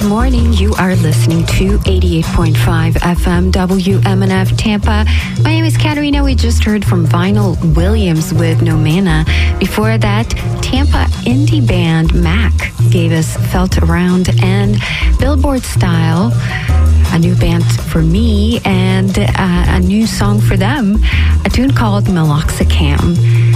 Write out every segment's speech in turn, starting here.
Good morning. You are listening to 88.5 FM WMNF Tampa. My name is Katerina. We just heard from Vinyl Williams with No Mana. Before that, Tampa indie band Mac gave us Felt Around, and Billboard Style, a new band for me, and a new song for them, a tune called Meloxicam.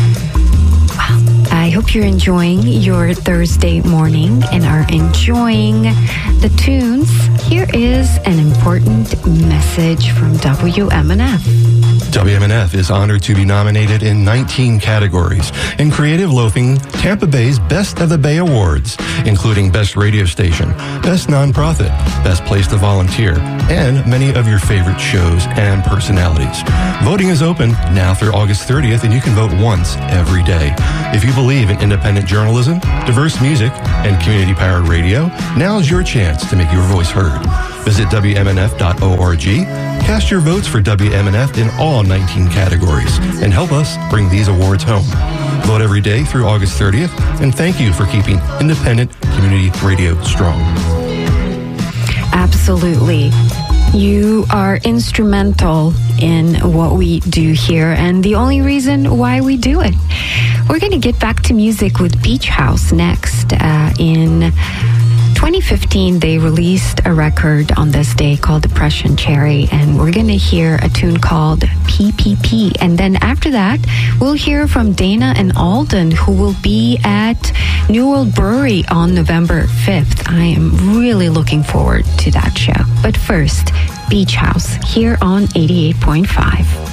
I hope you're enjoying your Thursday morning and are enjoying the tunes. Here is an important message from WMNF. WMNF is honored to be nominated in 19 categories in Creative Loafing Tampa Bay's Best of the Bay Awards, including Best Radio Station, Best Nonprofit, Best Place to Volunteer, and many of your favorite shows and personalities. Voting is open now through August 30th, and you can vote once every day. If you believe in independent journalism, diverse music, and community-powered radio, now's your chance to make your voice heard. Visit WMNF.org, cast your votes for WMNF in all 19 categories, and help us bring these awards home. Vote every day through August 30th, and thank you for keeping independent community radio strong. Absolutely. You are instrumental in what we do here, and the only reason why we do it. We're going to get back to music with Beach House next. In 2015, they released a record on this day called Depression Cherry, and we're going to hear a tune called PPP. And then after that, we'll hear from Dana and Alden, who will be at New World Brewery on November 5th. I am really looking forward to that show. But first, Beach House here on 88.5.